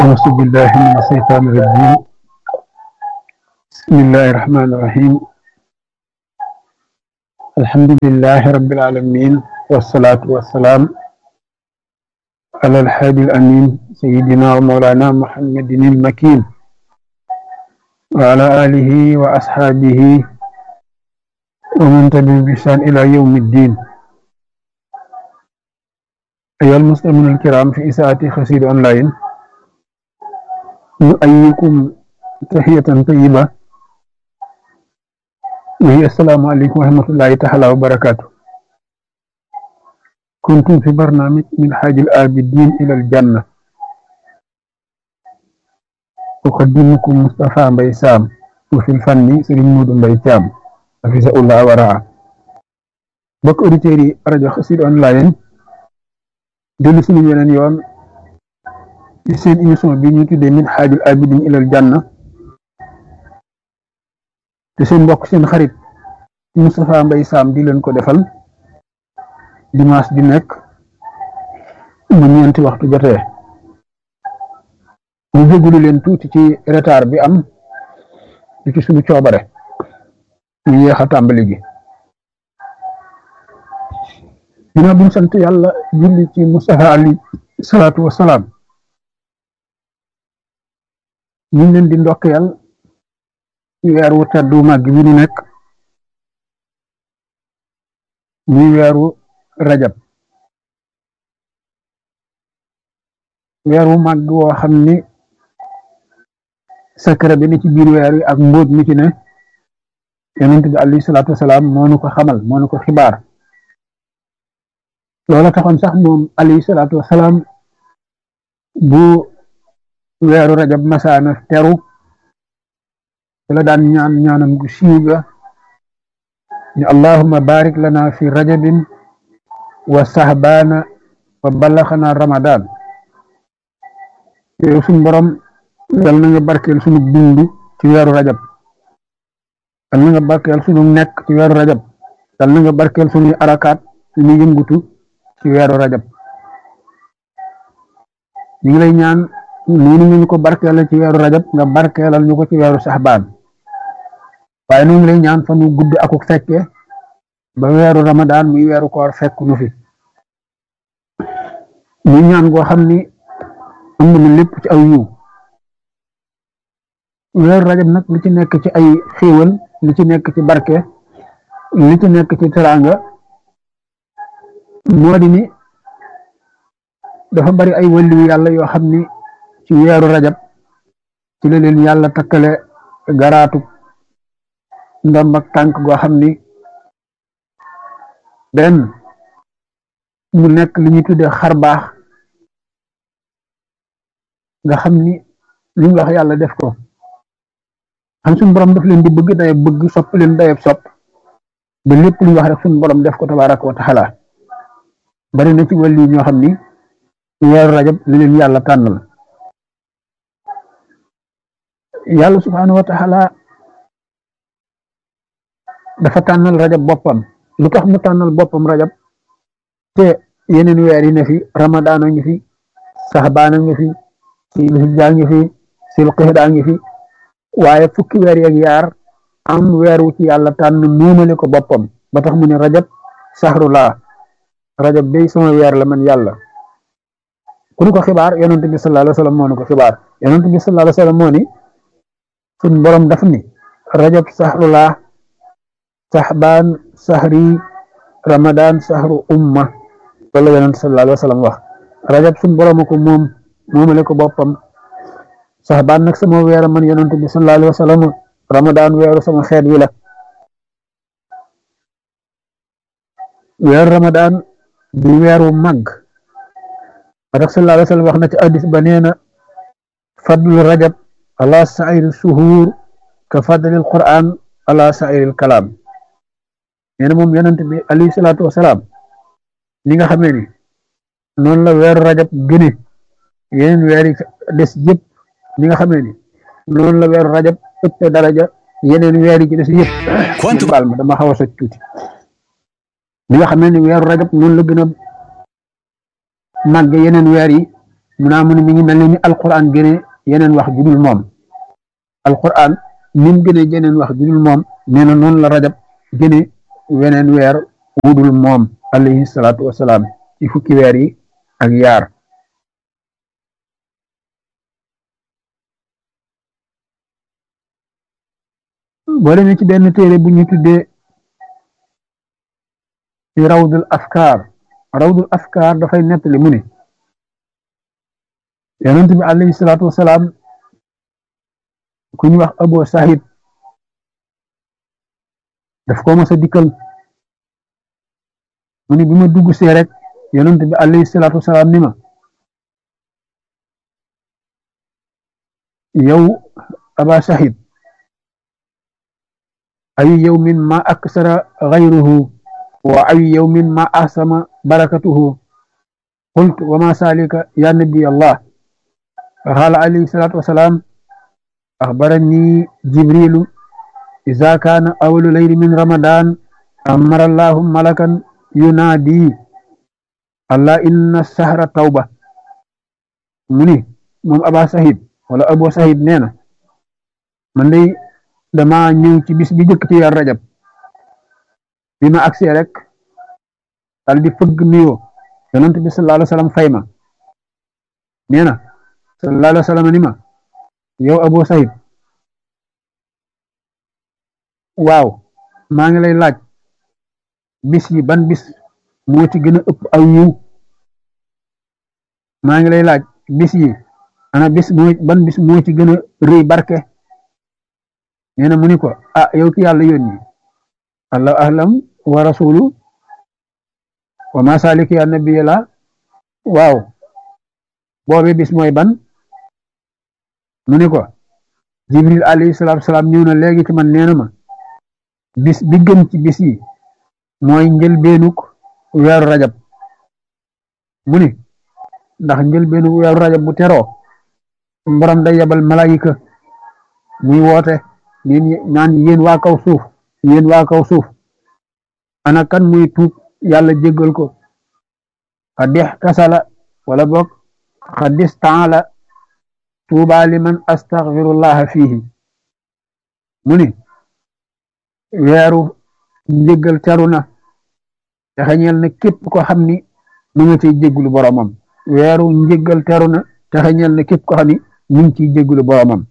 أعوذ بالله من الشيطان الرجيم بسم الله الرحمن الرحيم الحمد لله رب العالمين والصلاة والسلام على الحادي الأمين سيدنا ومولانا محمد المكين وعلى آله وأصحابه ومن تبعهم بإحسان إلى يوم الدين. أيها المسلمون الكرام في إساءة خسير أونلاين، نؤيكم تحية طيبة وهي السلام عليكم ورحمة الله تعالى وبركاته. كنتم في برنامج من حاج الآبدين إلى الجنة، أقدمكم مصطفى مباي سام، وفي الفن سيرين مودو مباي تيام حفظه الله ورعاه. بك أوديتيري راديو خسير أونلاين دلو سونو ينeen yoon ci seen émission bi ñu tuddee min xaajul abidin ilal janna te seen mbokk seen xarit Moustapha Mbaye Sam di leen ko defal dimanche di nekk mu ñeenti waxtu jotee. ñu jégalu leen tuuti ci retard bi am di ci suñu coobare ñu yéex a tàmbali gi. ginnaaw bi ñu sant yàlla julli ci Moustapha ali salaatu wasalaam, ñu ngi leen di ndokkeel ci weer wu teddu màgg bi ñu nekk muy weeru rajab, weer wu màgg woo xam ni secret bi ni ci biir weer wi ak mbóot mi ci ne yonent bi alayhi salaatu wasalaam moo nu ko xamal, moo nu ko xibaar. loola taxoon sax moom alayhi salaatu wasalaam bu weeru rajab masaana teru la daan ñaan ñaanam gu siiw ga ni allahumma barik lana fi rajabin wa sahbana wa ballaxana ramadan. yow suñu borom yal na nga barkeel suñu dund ci weeru rajab, yal na nga barkeel suñu nekk ci weeru rajab, yal na nga barkeel suñuy arakaat suñuy yëngutu ci weeru rajab. ñu ngi lay ñaan noonu ñu ko barkeelal ci weeru rajab nga barkeelal ñu ko ci weeru saxbaan, waaye ñu ngi lay ñaan fa nu gudd akuk fekke ba weeru ramadaan muy weeru koor fekk nu fi. muy ñaan goo xam ni ëmb na lépp ci aw yiw. weeru rajab nag li ci nekk ci ay xéewal, li ci nekk ci barke, li ci nekk ci teraanga moo di ni dafa bari ay wàllu yàlla yoo xam ni ci weeru rajab ci la leen yàlla takkale garaatu ndomb ak tànk goo xam ni benn mu nekk li ñuy tuddee xar baax, nga xam ni li ñu wax yàlla def ko xam suñu borom daf leen di bëgg dayab bëgg, sopp leen dayab sopp, ba lépp lu ñu wax rek suñu borom def ko tabaaraka wa taala. bari na ci wàllu ñoo xam ni weeru rajab li leen yàlla tànnal. yàlla subhaanahu wa taala dafa tànnal rajab boppam. lu tax mu tànnal boppam rajab te yeneen weer yi ne fi, ramadaan a ngi fi, saxbaan a ngi fi, silhijja ngi fi, silqixda ngi fi, waaye fukki weer yeeg yaar am weer wu ci yàlla tànn muumale ko boppam ba tax mu ne rajab sahrullah, rajab day sama weer la man yàlla. ku ñu ko xibaar yonent bi sallallahu alayhi wa sallam moo nu ko xibaar. yonent bi sallallahu alayhi wa sallam moo ni suñ borom daf ni rajab sahrullah, saxbaan sahri, ramadan sahru umma. loolu la yonent sallallahu alayhi wa sallam wax. rajab suñ borom ko moom moomale ko boppam, saxbaan nag sama weer man yonent bi sallallahu alayhi wa sallam, ramadan weeru sama xeet wi la. weeru ramadan di weeru màgg ba tax sallallahu alayhi wa sallam wax na ci hadis ba nee na fadlu rajab ala sairi suhuur ka fadlil quran ala sairil kalaam. nee na moom yonent bi alayhi salaatu wasalaam li nga xamee ni noonu la weeru rajab gëne yeneen weer yi des yëpp, li nga xamee ni noonu la weeru rajab ëpp daraja yeneen weer yi ci des yëpp. baal ma dama xaw a soj tuuti. li nga xamee ni weeru rajab noonu la gën a màgg yeneen weer yi, mu ne mi ngi mel ni alquran gëne yeneen wax ju dul moom alquran ni mu gëne yeneen wax ju dul moom nee na noonu la rajab gëne weneen weer wudul moom alayhi salaatu wasalaam ci fukki weer yi ak yaar boo demee ci benn téere bu ñu tuddee ci rawdul afkaar dafay nettali mu ne yonent bi alayhi salaatu wasalaam ku ñu wax Abu Sahid daf ko mos a dikkal mu ne bi ma dugg see rek yonent bi alayhi salaatu wasalaam ni ma yow Aba Sahid ay yawmin ma aksara ghayruhu wa ay yawmin ma ahsama barakatuhu qultu wa ma salika ya nabi Allah قال عليه الصلاة والسلام أخبرني جبريل إذا كان أول ليل من رمضان أمر الله ملكا ينادي الله إن السهر توبة مني من أبا سعيد ولا أبو سعيد نينا من لي دما ñew ci bis bi jëk ci yar rajab bima aksi rek dal di feug nuyo yonent bi sallallahu alayhi wasallam fayma neena sallallahu alayhi wasallam ni ma yow Abu Saïd waaw maa ngi lay laaj bis yi ban bis moo ci gën a ëpp aw yiw maa ngi lay laaj bis yi ana bis moo ban bis moo ci gën a rëy barke nee na mu ni ko ah yow ki yàlla yónni allahu ahlam wa rasulu wa ma saliki ya nabiya la waaw boobe bis mooy ban mu ne ko jibril alayhi salaatu salaam ñëw na léegi ci man nee na ma bis bi gën ci bis yi mooy njëlbeenuk weeru rajab mu ne ndax njëlbeenuk weeru rajab bu teroo borom day yebal malayika muy woote naan yéen waa kaw suuf ana kan muy tuub yàlla jéggal ko xadix tasala wala boog xadis taala tuuba liman astaghfirullah fihi mu ni weeru njéggal teru na te xañeel na képp ko xam ni mu nga ciy jéggulu boromam weeru njéggal teru na te xañeel na képp ko xam ni mu ngi ciy jéggulu boromam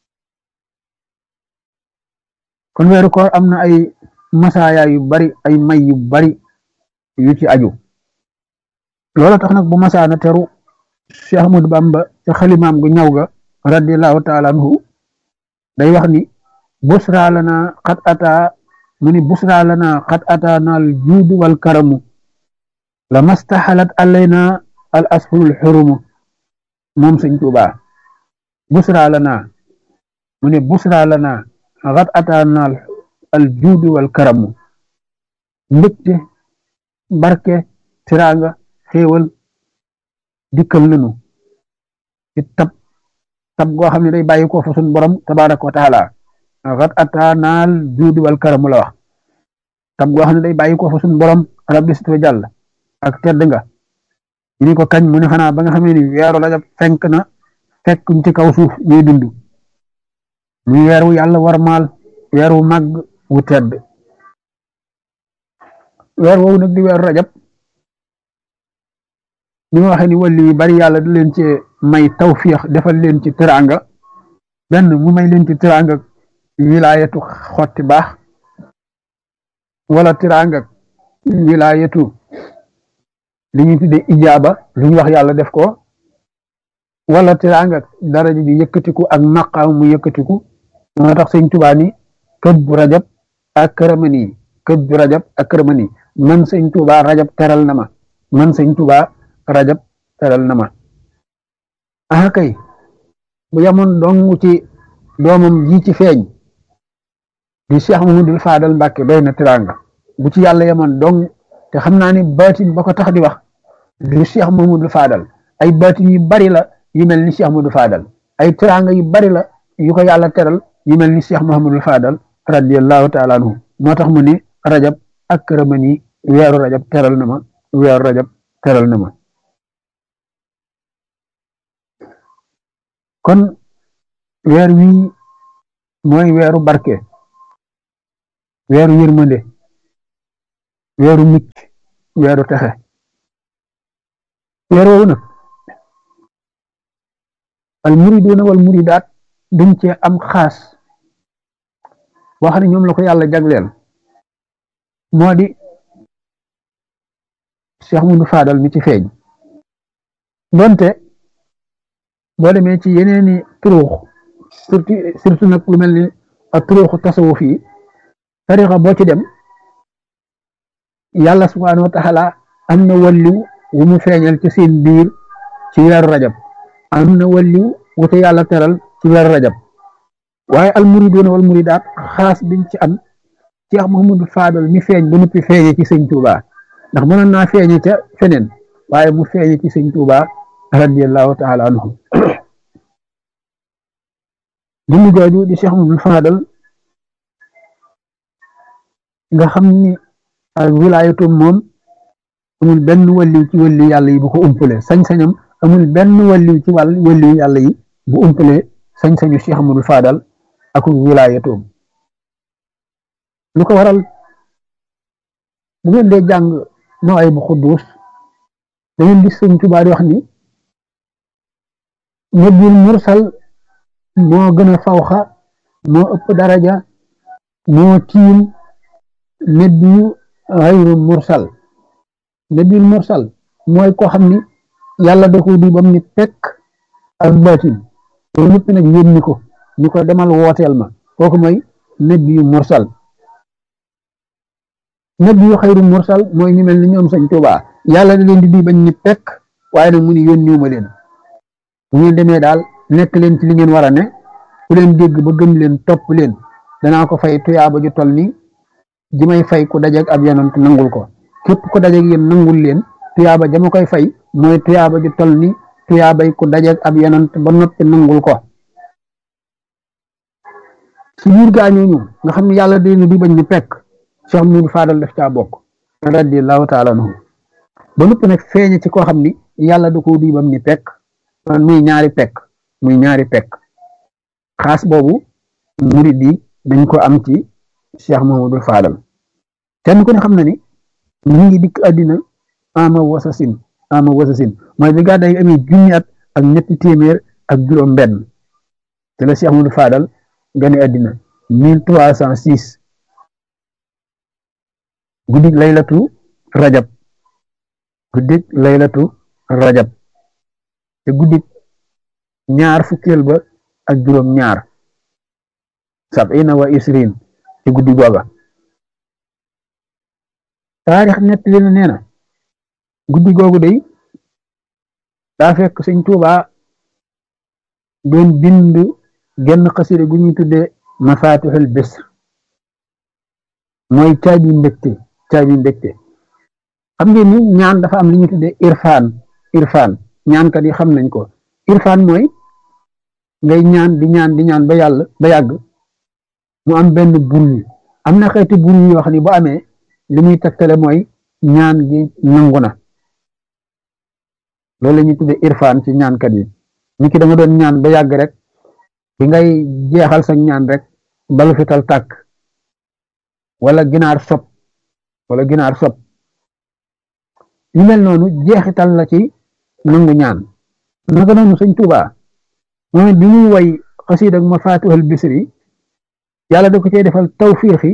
kon weeru koor am na ay masaaya yu bari ay may yu bari yu ci aju loolu tax nag bu masaana teru Cheikh Ahmadou Bamba ca xalimaam gu ñaw ga radiyallahu taala anhu day wax ni busra lana qad ata mu ni busra lana qad atana al juud wal karamu lamastahalat alayna al ashurul hurum moom Sëñ Tuubaa busra lana mu ni busra lana qad atana al juud wal karamu mbégte barke tiraanga xéewal dikkal nanu ci tab goo xam ne day bàyyi ko fa sun borom tabaraka wa taala xat ataanaal juudi wal karamu la wax tab goo xam ne day bàyyi ko fa sun borom rabbi wa jàll ak tedd nga ñu ni ko kañ mu ne xanaa ba nga xamee ni weeru rajab fenk na fekk ci kaw suuf ñuy dund muy weer wu yàlla warmaal weer wu màgg wu tedd weer woowu nag di weeru rajab ni ma waxee ni wàlli yu bari yàlla da leen ci may tawfiix defal leen ci teraanga benn mu may leen ci teraanga wilaayatu xotti baax wala teraanga wilaayatu li ñuy tuddee ijaaba lu ñu wax yàlla def ko wala teraanga daraja ji yëkkatiku ak maqaam mu yëkkatiku moo tax Sëñ Tuubaa ni këb bu rajab ak këramani man Sëñ Tuubaa rajab teral na ma man Sëñ Tuubaa rajab teral na ma ah kay bu yamoon dong ci doomam ji ci feeñ di Cheikh Mamadou Fadal Mbàkke doy na teraanga bu ci yàlla yamoon dong te xam naa ni baatin ba ko tax di wax du Cheikh Mamadou Fadal ay baatin yu bari la yu mel ni Cheikh Mamadou Fadal ay teraanga yu bari la yu ko yàlla teral yu mel ni Cheikh Mamadou Fadal radiyallahu taala anhu moo tax mu ni rajab ak këramani weeru rajab teral na ma weeru rajab teral na ma kon weer wi mooy weeru barke, weeru yërmande, weeru mucc, weeru texe. weer woowu nag al muriduuna wal muridaat dañ cee am xaas boo xam ne ñoom la ko yàlla jagleel, moo di Cheikh Moudou Fadal mi ci feeñ. donte boo demee ci yeneeni turuux surtout nag lu mel ni ak turuuxu tasawuf yi, tarixa boo ci dem yàlla subhaanahu wa taala am na walliw wu mu feeñal ci seen biir ci weeru rajab, am na walliw wu te yàlla teral ci weeru rajab. waaye al muriduuna wal muridaat xaas biñ ci am Cheikh Mouhamadou Fadal mi feeñ ba noppi feeñe ci sëñ Touba, ndax mënoon naa feeñe ca feneen waaye mu feeñe ci sëñ Touba radiyallahu taala anhu. jëmm jooju di Cheikh Mouhamadou Fadal nga xam ni ak wilaayatu moom amul benn walliw ci walliw yàlla yi bu ko umpale, sañ-sañam amul benn walliw ci walliw yàlla yi bu umpale sañ-sañu Cheikh Mouhamadou Fadal ak wilaayatoom. lu ko waral bu ngeen dee jàng nooy bu xudduus da ngeen gis sëñ Tuubaa di wax ni nabiyul mursal moo gën a fawxa, moo ëpp daraja, moo tiim nabiyu xayru mursal. nabiyul mursal mooy koo xam ni yàlla da ko di bam ni pekk ak baatin loolu ñëpp nag yónni ko ni ko demal wooteel ma, kooku mooy nabiyu mursal. nabiyu xayru mursal mooy ñu mel ni ñoom sëñ Tuubaa yàlla da leen di bañ ni pekk waaye nag mu ni yónniwuma leen, bu ngeen demee daal nekk leen ci li ngeen war a ne, ku leen dégg ba gëm leen topp leen danaa ko fay tuyaaba ju tol ni ji may fay ku dajeeg ab yonent nangul ko. képp ku dajeeg yéen nangul leen tuyaaba jama koy fay mooy tuyaaba ju tol ni tuyaabay ku dajeeg ab yonent ba noppi nangul ko. ci biir gaañooñu nga xam ne yàlla dina di bañ ni pekk Cheikh Moudou Fadal def caa bokk radiyallahu taala anhu, ba noppi nag feeñe ci koo xam ni yàlla da koo di bam ni pekk, muy ñaari pekk. xaas boobu murid yi dañ ko am ci Cheikh Mouhamadou Fadal. kenn ku ne xam na ni mu ngi dikk àddina ama wasasin mooy bi gàddaay yi amee junni at ak ñetti téeméer ak juróom benn te la Cheikh Mouhamadou Fadal gane àddina 1306 guddik laylatu rajab te guddik ñaar fukkeel ba ak juróom ñaar sab'ina wa isrin ci guddi googa. taarix nett li na nee na guddi googu day daa fekk sëñ Tuubaa doon bind genn xasida gu ñuy tudde mafatihul bisr, mooy caabi mbégte. xam ngeen ni ñaan dafa am li ñuy tudde irfan ñaankat yi xam nañ ko. irfan mooy ngay ñaan di ñaan ba yàgg mu am benn bruit, am na xeeti bruit yoo xam ne bu amee li muy tegtale mooy ñaan gi nangu na. loolu la ñuy tudde irfan ci ñaankat yi. nit ki da nga doon ñaan ba yàgg rek bi ngay jeexal sa ñaan rek balu fital tàkk wala ginaar sob yu mel noonu jeexital la ci nangu ñaan. naka noonu sëñ Tuubaa moom bi muy way xasiida ak Mafatihul Bisri yàlla da ko cee defal tawfiixi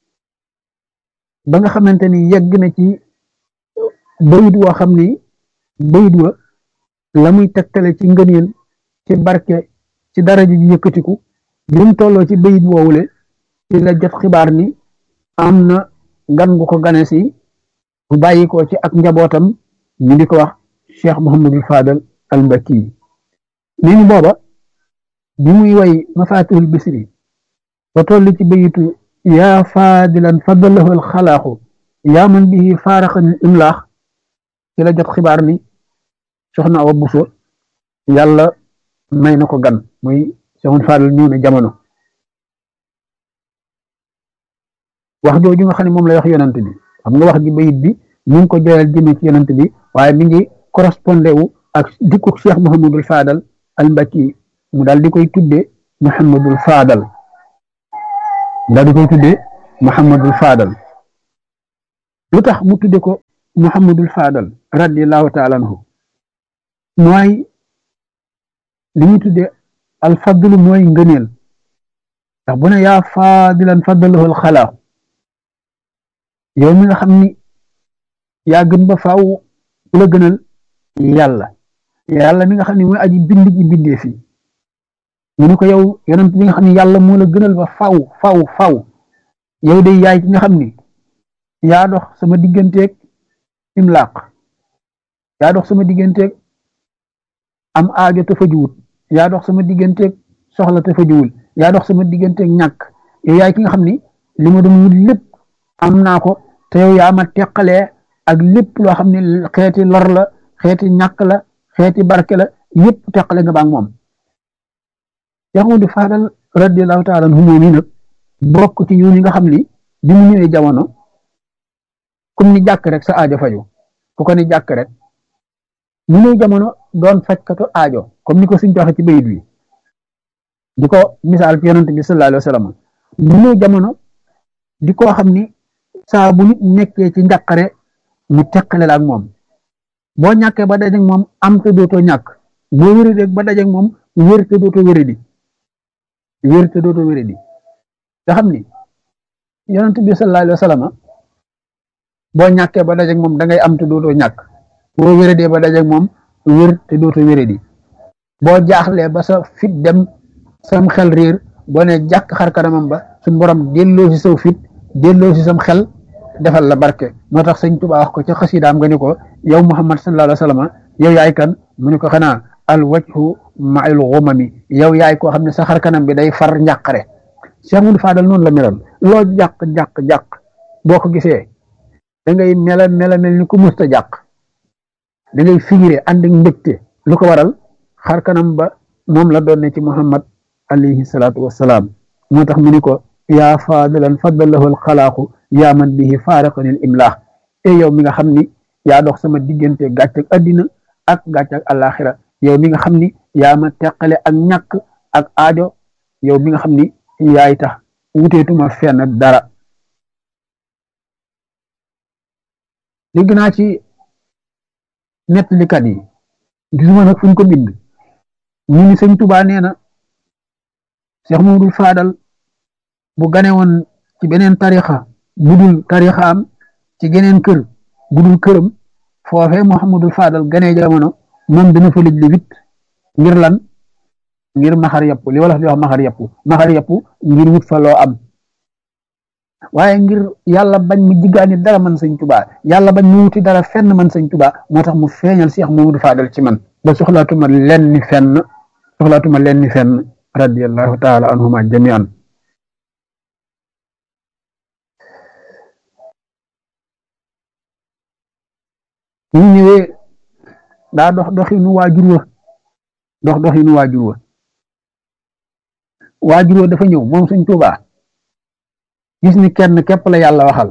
ba nga xamante ni yegg na ci bayit woo xam ni bayit wa la muy tegtale ci ngëneel, ci barke, ci daraja ji yëkkatiku bi mu tolloo ci bayit woowule ci la jot xibaar ni am na gan gu ko gane si bu bàyyi ko ci ak njabootam ñu di ko wax Cheikh Mouhamadou Fadal al Mbakki. nee ni booba bi muy way Mafatihul Bisri ba toll ci bayitu yaa faadilan fadalahu al xalaaxu yaa man bihi faaraxani imlaax ci la jot xibaar ni soxna Awa Buso yàlla may na ko gan, muy Cheikh Fadal ñëw na jamono. wax jooju nga xam ne moom lay wax yonent bi, xam nga wax ji bayit bi ñu ngi ko joyal jëme ci yonent bi waaye mi ngi correspondé wu ak dikku Cheikh Mouhamadou Fadal al Mbakki mu daal di koy tuddee Muhammadul Faadal daal di koy tuddee Muhammadul Faadal lu tax mu tudde ko Muhammadul Faadal radiyallahu taala anhu mooy li ñu tuddee alfadlu mooy ngëneel ndax bu ne yaa faadilan faddalahu alxalaa yow mi nga xam ni yaa gën ba faaw ku la gënal yàlla yàlla mi nga xam ne mooy aji bind ji bindee fi mu ne ko yow yonent bi nga xam ne yàlla moo la gënal ba faw yow de yaay ki nga xam ni yaa dox sama digganteeg imlaaq yaa dox sama digganteeg am aajo te fajuwut yaa dox sama digganteeg soxla te fajuwul yaa dox sama digganteeg ñàkk yow yaay ki nga xam ni li ma doon wut lépp am naa ko te yow yaa ma teqalee ak lépp loo xam ne xeeti lor la xeeti ñàkk la xeeti barke la yépp teqale nga baag moom Yaxudu Faadal radiyallahu taala anhu moom yi nag bokk ci ñooñu nga xam ni bi mu ñëwee jamono comme ni jàkk rek sa aajo faju ku ko ni jàkk rek mu ñëw jamono doon fajkatu aajo comme ni ko suñ joxe ci bayit wi di ko misaal ci yonent bi sallallahu alayhi wa sallam mu ñëw jamono di koo xam ni saa bu nit nekkee ci njàqare mu teqale la ak moom boo ñàkkee ba dajeeg moom am te dootoo ñàkk boo wéradee ba dajeeg moom wér te dootoo wéradi nga xam ni yonent bi sallallahu alayhi wa sallam boo ñàkkee ba dajeeg moom da ngay am te dootoo ñàkk boo wéradee ba dajeeg moom wér te dootoo wéradi boo jaaxlee ba sa fit dem sam xel riir boo ne jàkk xar kanamam ba suñ borom delloo si saw fit delloo si sam xel defal la barke moo tax sëñ Tuubaa wax ko ca xasidaam nga ni ko yow Muhammad sallallahu alayhi wa sallam yow yaay kan mu ne ko xanaa al wajhu ma'al ghumami yow yaay koo xam ne sa xar kanam bi day far njàqare Cheikh Modou Fadal noonu la meloon loo jàq boo ko gisee da ngay mel ni ku musta jàq da ngay figuré ànd ak mbégte lu ko waral xar kanam ba moom la doon ne ci Muhammad alayhi salaatu wassalaam moo tax mu ni ko yaa faadilan faddalahu alxalaaqu yaa man bihi faaraqani al imlaax e yow mi nga xam ni yaa dox sama diggante gàcc ak addina ak gàcc ak alaxira yow mi nga xam ni yaa ma teqale ak ñàkk ak aajo yow mi nga xam ni yaay tax wuteetuma fenn dara dégg naa ci nettalikat yi gisuma nag fuñ ko bind ñu ni sëñ Tuubaa nee na Cheikh Modou Fadal bu gane woon ci beneen tarixa budul tarixaam ci geneen kër budul këram foofee Mouhamadul Fadal ganee jamono moom dana fa lëj li wit ngir lan ngir maxar yàpp li wala di wax maxar yàpp ngir wut fa loo am waaye ngir yàlla bañ mu jiggaani dara man sëñ Tuubaa yàlla bañ mu wuti dara fenn man sëñ Tuubaa moo tax mu feeñal Cheikh Modou Fadal ci man ba soxlaatuma lenn fenn radiyallahu taala anhuma jamian ñu ñëwee daa doxinu waajur wa dafa ñëw moom sëñ Tuubaa gis ni kenn képp la yàlla waxal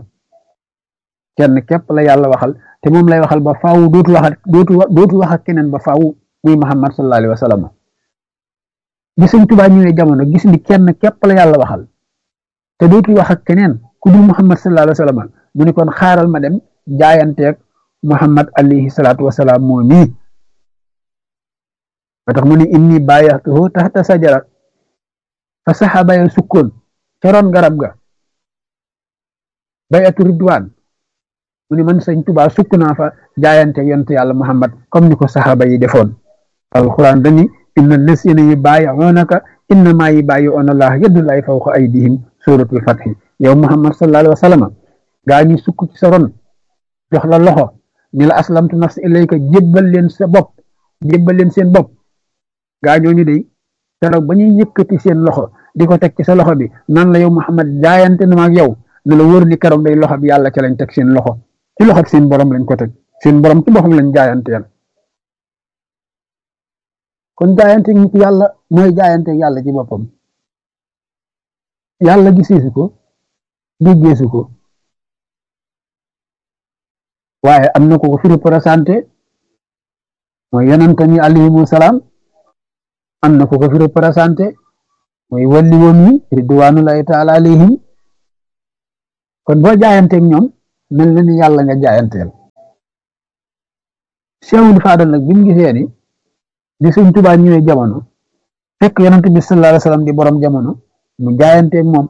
te moom lay waxal ba faaw dootu wax ak keneen ba faaw muy Muhammad sallallahu alayhi wa sallam bi sëñ Tuubaa ñëwee jamono gis ni kenn képp la yàlla waxal te dootu wax ak keneen ku dul Muhammad sallallahu alayhi wa sallam mu ni kon xaaral ma dem jaayanteeg Muhammad alayhi salaatu wa salaam moo nii ba tax mu ni inni baayaxtuhu taxta sajara fa saxaaba ya sukkoon ca ron garab ga bayatu ridwaan mu ni man sëñ Tuubaa sukk naa fa jaayante yonent yàlla Muhammad comme ni ko saxaaba yi defoon alquran dani inna lasina yubaayi'uunaka innamaa yubaayi'uuna llaaha yadullaahi fawqa aydihim suratul fathi yow Muhammad sallallahu alayhi wa sallam gaa ñi sukk ci sa ron jox la loxo ni la aslamtu nafsi ilayka jébbal leen seen bopp gaa ñooñu de keroog ba ñuy yëkkati seen loxo di ko teg ci sa loxo bi nan la yow Muhammad jaayante na ma ak yow ne la wóor ni keroog day loxo bi yàlla ca lañ teg seen loxo ci loxo seen borom lañ ko teg seen borom ci boppam lañ jaayanteel kon jaayante nit yàlla mooy jaayante yàlla ci boppam yàlla giseesu ko déggeesu ko waaye am na ko fi représenté mooy yonent ñi alayhimu salaam am na ku ko fi représenté mooy walli woon yi ridwanullahi taala alayhim kon boo jaayanteeg ñoom mel na ni yàlla nga jaayanteel Cheikhul Fadal nag bi mu gisee ni bi Sëñ Tuubaa ñëwee jamono fekk yonent bi sallallahu alayhi wa sallam di borom jamono mu jaayanteeg moom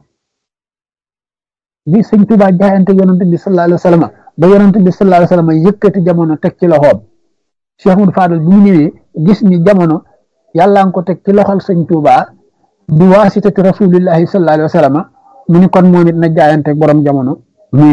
bi Sëñ Tuubaa jaayanteeg yonent bi sallallahu alayhi wa sallam ba yonent bi sallallahu alayhi wa sallam yëkkati jamono teg ci loxoom Cheikhul Fadal bi mu ñëwee gis ni jamono yàlla nga ko teg ci loxol Sëñ Tuubaa bi waasitati rasulillahi sallallahu alayhi wa sallam mu ni kon moom it na jaayanteeg borom jamono